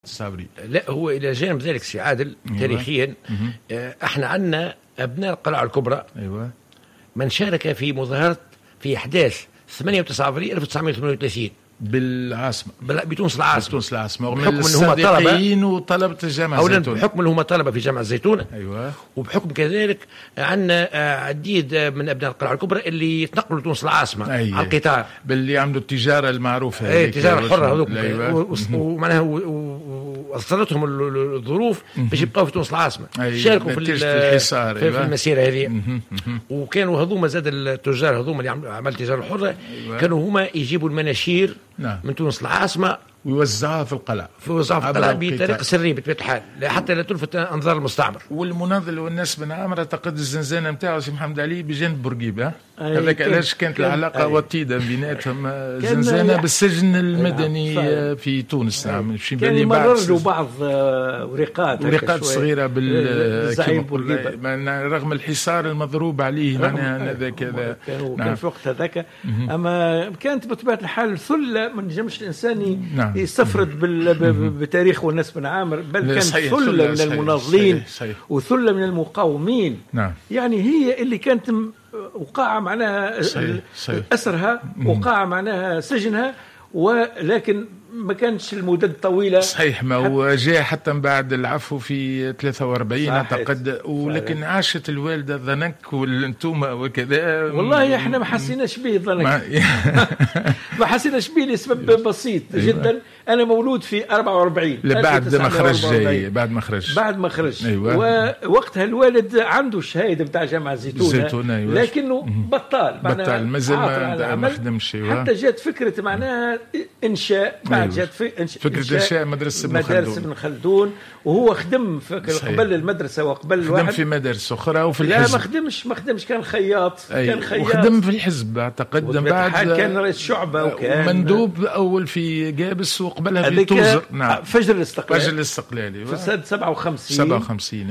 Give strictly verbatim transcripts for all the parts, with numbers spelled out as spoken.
الصابري. لا، هو إلى جانب ذلك سي عادل تاريخيا آه احنا عندنا أبناء القلعة الكبرى أيوة. من شارك في مظاهرة في أحداث ثمانية وتسعين أفريل ألف وتسعمائة وثمانية وثلاثين بالعاصمة بتونس العاصمة بتونس العاصمة بحكم ان هم طلبة وطلبة الجامعة الزيتون، بحكم ان هم طلبة في جامعة الزيتون. أيوة. وبحكم كذلك عندنا عديد من أبناء القلعة الكبرى اللي يتنقلوا لتونس العاصمة. أيوة. على القطار باللي عملوا التجارة المعروفة، اي التجارة الحرة هذوك. أيوة. ومعناها وصلتهم الظروف باش يبقاو في تونس العاصمة. أيوة. شاركوا في الحصار في, أيوة. في المسيرة هذه. وكانوا هذوما زاد التجار هذوما اللي عملوا التجارة الحرة. أيوة. كانوا هما يجيبوا المناشير نعم. من تونس العاصمة ويوزعها في القلعة ويوزعها في القلعة بطريقة سرية بطبيعة الحال حتى لا تلفت أنظار المستعمر. والمناضل والناس بن عامر اعتقد الزنزانة نتاعو سي محمد علي بجانب بورقيبة. هذاك علاش كانت العلاقة وطيدة بيناتهم. زنزانة بالسجن المدني في تونس. نعم. كان يمرر له بعض ورقات ورقات صغيرة بالزعيم بورقيبة رغم الحصار المضروب عليه. معناها هذا كذا كان في وقت هذاك. أما كانت بطبيعة الحال ثلة ما نجمش الإنسان نعم. يستفرد بتاريخ والناس بن عامر، بل كان ثلة من المناضلين وثلة من المقاومين. نعم. يعني هي اللي كانت وقاعة معناها صحيح. صحيح. أسرها وقاعة معناها سجنها، ولكن ما كانش المدة طويلة. صحيح. ما هو جاء حتى من بعد العفو في ثلاثة وأربعين اعتقد. ولكن عاشت الوالدة ضنك والانتومة وكذا. والله احنا ما حسيناش به ضنك. ما حسيناش به لسبب بسيط جدا. انا مولود في أربعة وأربعين بعد ما خرج جاي بعد ما خرج بعد ما خرج. أيوة. ووقتها الوالد عنده الشهاده بتاع جامعه الزيتون. أيوة. لكنه بطال بطال مازال ما, ما خدمش. حتى جات فكره معناها انشاء بعد. أيوة. جات في إنش... فكره انشاء مدرسه ابن خلدون. مدرسه ابن خلدون. وهو خدم قبل المدرسه وقبل الواحد خدم في مدارس اخرى وفي الحزب. لا ما خدمش ما خدمش كان خياط. أيوة. كان خياط وخدم في الحزب اعتقد. بعد كان رئيس شعبه وكان مندوب اول في جابس وقبلها في توزر. نعم. فجر الاستقلال. فجر الاستقلال في سنة سبعة وخمسين سبعة وخمسين.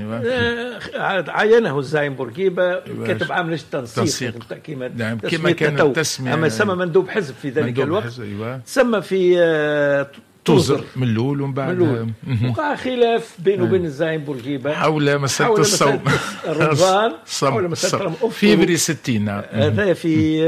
أيوة. عينه الزعيم بورقيبة. أيوة. كتب عامل التنسيق نعم. كما كانت التسمية. أما سمى مندوب حزب في ذلك الوقت. أيوة. سمى في توزر من الأول ومن بعد وقع خلاف بينه وبين الزعيم بورقيبة حول مسألة الصوم رمضان. حول مسألة فيفري ستين. نعم. هذا في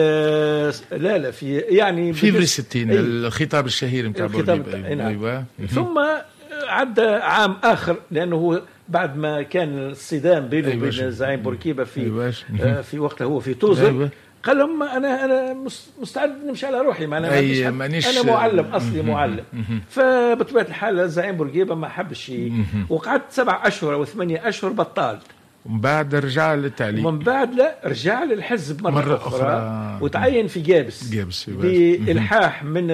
لا لا في يعني فيفري ستين. أي. الخطاب الشهير نتاع بورقيبة. أيوة. ثم عدى عام آخر لأنه هو بعد ما كان الصدام بينه وبين أيوة. الزعيم بورقيبة في أيوة. في وقته هو في توزر. أيوة. قال لهم انا انا مستعد نمشي على روحي. معناها أي انا معلم اصلي معلم. فبطبيعه الحال الزعيم بورقيبة ما حبش. وقعدت سبع اشهر او ثمانية اشهر بطال. ومن بعد رجع للتعليم. ومن بعد لا رجع للحزب مرة, مرة أخرى, أخرى وتعين في جابس. جابس بإلحاح من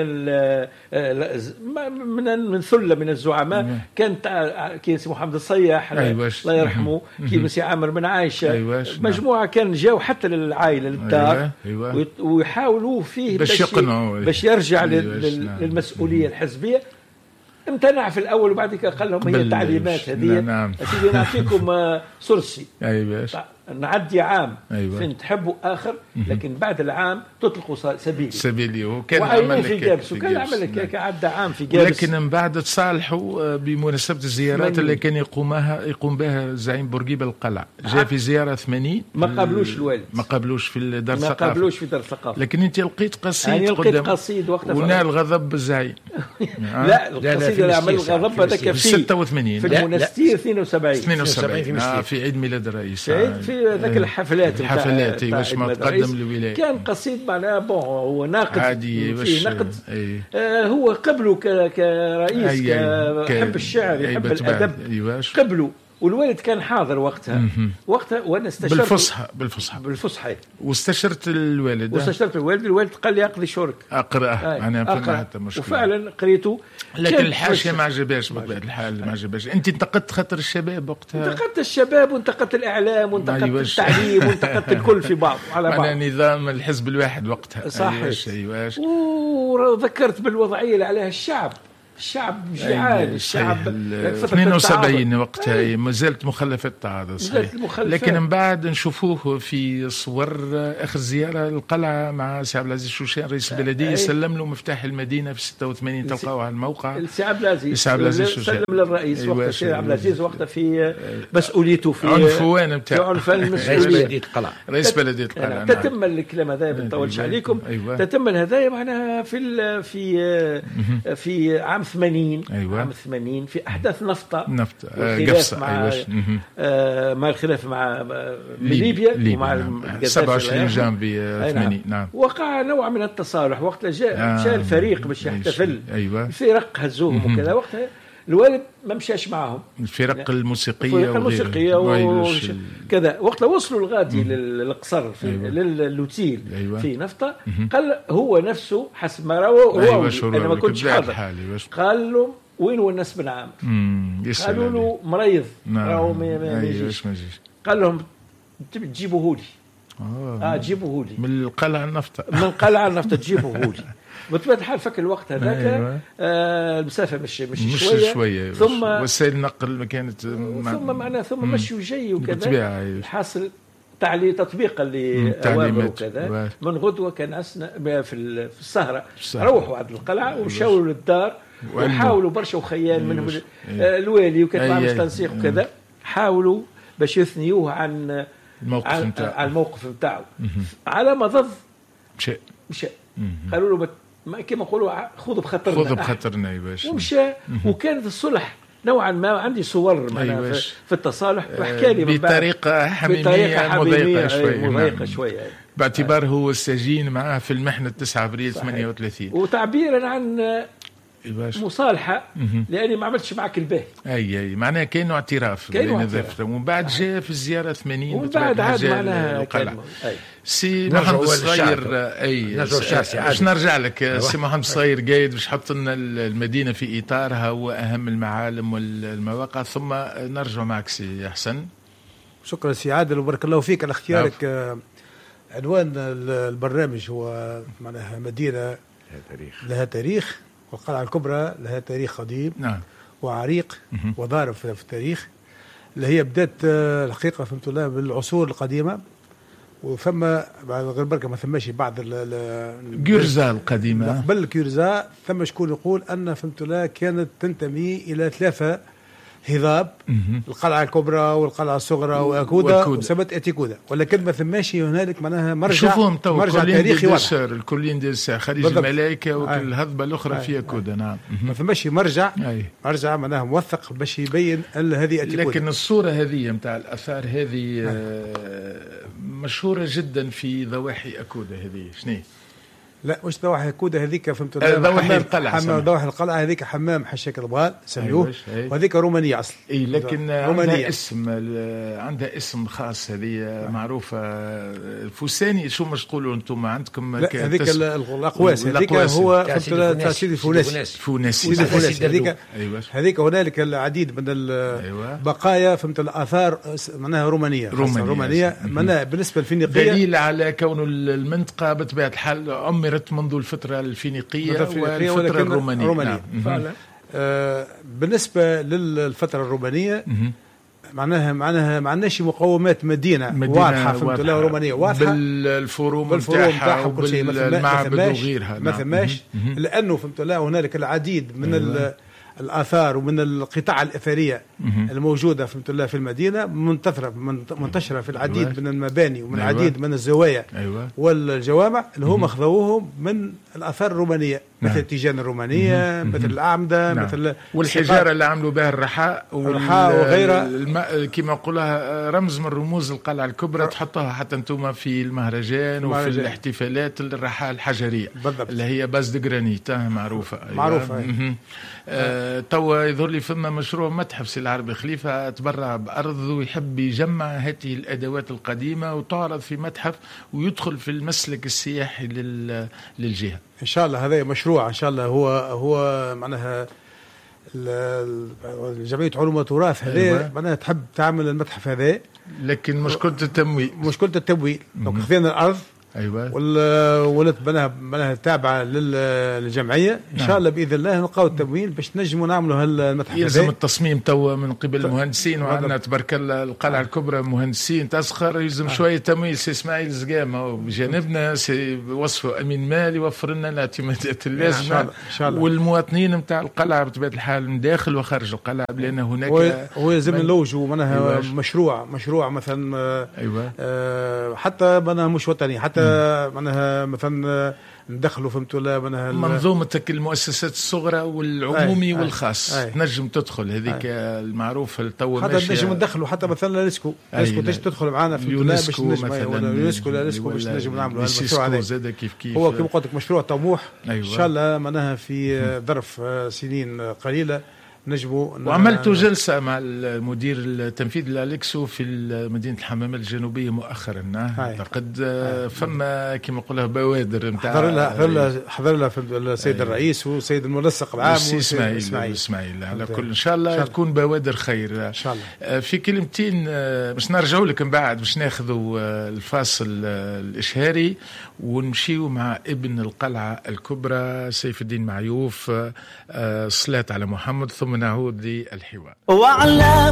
من من ثلة من الزعماء. كانت كيس محمد الصياح أيوة. الله يرحمه، كيس عامر بن عايشة. أيوة. مجموعة كان جاوا حتى للعائلة للدار. أيوة. أيوة. ويحاولوا فيه باش يقنعوا باش يرجع أيوة. للمسؤولية الحزبية. امتنع في الاول وبعد كده قال لهم هي التعليمات هذه. نعم. اسيدي نعطيكم سرسي. ايوه. نعدي عام. أيوة. فين تحبوا اخر، لكن بعد العام تطلقوا سبيلي. سبيلي. وكان عمل في جابس وكان عمل هيك عدى عام في جابس. لكن من بعد تصالحوا بمناسبه الزيارات اللي كان يقومها يقوم بها الزعيم بورقيبة القلعه. جاء في زياره ثمانين ما قابلوش الوالد. ما قابلوش في دار الثقافه. ما قابلوش في دار الثقافه. لكن انت لقيت قصيد يعني لقيت قصيد وقتها ونال غضب الزعيم. لا القصيد اللي عمل الغضب هذاك في ستة وثمانين في المنستير اثنين وسبعين اثنين وسبعين آه في عيد ميلاد الرئيس. في ذاك الحفلات الحفلات واش ما تقدم للولايه. كان قصيد معناه بون هو ناقد عادي في نقد. آه هو قبله كرئيس كحب الشعر يحب الادب قبله. والوالد كان حاضر وقتها. وقتها وانا استشرت بالفصحى بالفصحى بالفصحى واستشرت الوالد. واستشرت الوالد. الوالد قال لي اقضي شورك اقراه. انا فما حتى مشكله. وفعلا قريته. لكن الحاشيه ما عجبهاش بطبيعه الحال. ما عجبهاش. انت انتقدت خاطر الشباب وقتها. انتقدت الشباب وانتقدت الاعلام وانتقدت أيوة. التعليم وانتقدت الكل في بعض على بعض. انا نظام الحزب الواحد وقتها. صحيح. أيوة. وذكرت بالوضعيه اللي عليها الشعب الشعب جيعان، الشعب اثنين وسبعين وقتها ما زالت مخلفات التعاضد صحيح، لكن من بعد نشوفوه في صور اخر زياره للقلعه مع سي عبد العزيز شوشان رئيس البلديه، سلم له مفتاح المدينه في ستة وثمانين، تلقاوه على الموقع. سي عبد العزيز سلم للرئيس أيوة وقتها، سي عبد العزيز وقتها في مسؤوليته في عنفوان نتاع عنفوان رئيس بلديه القلعه، رئيس بلديه القلعه. تتم الكلام هذا ما نطولش عليكم. أيوة. تتم هذا معناها في في في عام ثمانين. أيوة. عام ثمانين في احداث نفطه نفطه قفصه مع أيوة. آه مع الخلاف مع ليبيا, ليبيا ومع نعم. سبعة وعشرين جانفي ثمانين. نعم. وقع نوع من التصالح وقت جاء آه. مشى الفريق باش يحتفل. أيوة. الفرق هزوهم وكذا، وقتها الوالد ما مشاش معهم، الفرق الموسيقيه الفرق الموسيقيه وكذا. وقت وصلوا الغادي للقصر في أيوة. للوتيل أيوة. في نفطه، قال هو نفسه حسب ما روى أيوة انا ما كنتش حاضر، قال له وين هو الناس بن عامر؟ قالوا له مريض راهو ما يجيش. قال لهم تجيبوه لي. اه, آه جيبوه لي من القلعه النفطه من القلعه النفطه تجيبوه لي. بطبيعه الحال فك الوقت هذاك أيوة. آه المسافه مش مش, مش شويه, شوية. ثم وسائل النقل ما كانت ثم معنا ثم مشي وجاي وكذا. الحاصل تعلي تطبيقا لأوامر وكذا. من غدوه كان أسنا في في السهره روحوا عند القلعه ومشاو للدار وحاولوا برشا وخيال منهم الوالي وكذا مع تنسيق وكذا، حاولوا باش يثنيوه عن الموقف على, متاعه. على الموقف نتاعو. على ما ضد مشى مشى قالوا له بت... ما كما نقولوا خذوا بخاطرنا خذوا بخاطرنا يا باشا ومشى. وكانت الصلح نوعا ما عندي صور أيوة في, في التصالح وحكى لي بطريقه حميميه مضايقه شويه مضايقه شويه باعتبار هو السجين معاه في المحنه تسعة أبريل ثمانية وثلاثين، وتعبيرا عن مصالحة لأني ما عملتش معك الباهي. أي أي معناها كأنه اعتراف بين ذاته. ومن بعد جاء في الزيارة ثمانين ومن بعد عاد معناها سي محمد الصغير. أي باش نرجع لك سي محمد الصغير قايد باش حط لنا المدينة في إطارها وأهم المعالم والمواقع، ثم نرجع معك سي حسن. شكرا سي عادل وبارك الله فيك على اختيارك. آه عنوان البرنامج هو معناها مدينة لها تاريخ لها تاريخ والقلعة الكبرى لها تاريخ قديم نعم. وعريق وضارب في التاريخ، اللي هي بدات الحقيقة فهمت الله بالعصور القديمة، وثم بعد غير بركة ما ثماش بعض الكيرزا القديمة قبل الكيرزا ثم شكون يقول أن فهمت الله كانت تنتمي إلى ثلاثة هضاب، القلعة الكبرى والقلعة الصغرى وأكودا وسبت أتيكودا، ولكن ما ثماش هنالك معناها مرجع مرجع تاريخي واضح. الكلين ديال الساعة خليج الملائكة والهضبة الأخرى في أكودا. نعم ما ثماش مرجع أي. مرجع معناها موثق باش يبين هذه أتيكودا. لكن الصورة هذه متاع الآثار هذه آه مشهورة جدا في ضواحي أكودا. هذه شنو؟ لا مش ضواحي أكودا هذيك فهمت ضواحي القلعة حمام ضواحي القلعة هذيك حمام حشاك البغال سميوه. أيوة. وهذيك رومانية أصل. إيه لكن رومانية. عندها اسم عندها اسم خاص هذه آه. معروفة الفوساني. شو مش تقولوا أنتم عندكم؟ هذيك الأقواس هذيك هو فهمت سيدي فوناسي فوناسي فوناسي هذيك هذيك هنالك العديد من البقايا فهمت الآثار معناها رومانية رومانية, رومانية. معناها بالنسبة للفينيقية دليل على كون المنطقة بطبيعة الحال عمرت منذ الفترة الفينيقية والفترة الرومانية. رومانية. نعم. آه بالنسبة للفترة الرومانية معناها معناها ما عندناش مقومات مدينة, مدينة واضحة فهمت الله رومانية واضحة بالفروم نتاعها وبالمعبد وغيرها. ما ثماش لأنه فهمت الله هنالك العديد من أيوة. الآثار ومن القطع الأثرية الموجودة فهمت الله في المدينة منتشرة منتشرة في العديد أيوة. من المباني ومن أيوة. العديد من الزوايا أيوة. والجوامع اللي هم أخذوهم من الآثار الرومانية نعم. مثل التيجان الرومانية مثل الأعمدة نعم. مثل والحجارة اللي عملوا بها الرحاء والرحاء وغيرها الم... كما نقولها رمز من رموز القلعة الكبرى تحطها حتى انتم في المهرجان وفي مهرجان. الاحتفالات الرحاء الحجرية بالضبط. اللي هي باز دو جرانيت معروفة أيوة. معروفة أيوة. آه توا يظهر لي فما مشروع متحف سي العربي خليفة تبرع بأرض ويحب يجمع هذه الأدوات القديمة وتعرض في متحف ويدخل في المسلك السياحي لل... للجهة. إن شاء الله هذا مشروع إن شاء الله هو هو معناها جمعية علوم التراث هذا أيوة. معناها تحب تعمل المتحف هذا، لكن مشكلة التمويل مشكلة التمويل. لو خذينا الأرض ايوه ولات بناها بناها تابعه للجمعيه ان شاء الله باذن الله نلقاو التمويل باش نجموا نعملوا هالمتحف. يلزم التصميم توا من قبل المهندسين، وعندنا تبارك الله القلعه الكبرى مهندسين تسخر، يلزم آه. شويه تمويل. سي اسماعيل زقامه بجانبنا سي وصفه امين مال يوفر لنا الاعتمادات اللازمه ان شاء الله، والمواطنين نتاع القلعه بطبيعه الحال من داخل وخارج القلعه، لان هناك هو يلزم نلوجوا معناها مشروع مشروع مثلا ايوه آه حتى معناها مش وطني، حتى معناها مثلا ندخلوا فهمت ولا معناها منظومه المؤسسات الصغرى والعمومي أي والخاص أي تنجم تدخل هذيك المعروف تو حتى نجم ندخلوا حتى مثلا اليسكو اليسكو تجي تدخل معنا في باش نجم اليسكو لا اليسكو باش نجم نعملوا المشروع هذا زاد كيف كيف هو كما قلت لك مشروع طموح أيوة. ان شاء الله معناها في ظرف سنين قليله نجموا. وعملت جلسة مع المدير التنفيذي لالكسو في مدينة الحمامات الجنوبية مؤخرا، اعتقد فما كما نقولها بوادر نتاع حضر لها حضر لها حضر لها السيد الرئيس والسيد المنسق العام والسيد اسماعيل اسماعيل على كل ان شاء الله تكون بوادر خير ان شاء الله. في كلمتين باش نرجعوا لك من بعد باش ناخذوا الفاصل الاشهاري ونمشيوا مع ابن القلعة الكبرى سيف الدين معيوف، الصلاة على محمد، ثم نعود للحوار.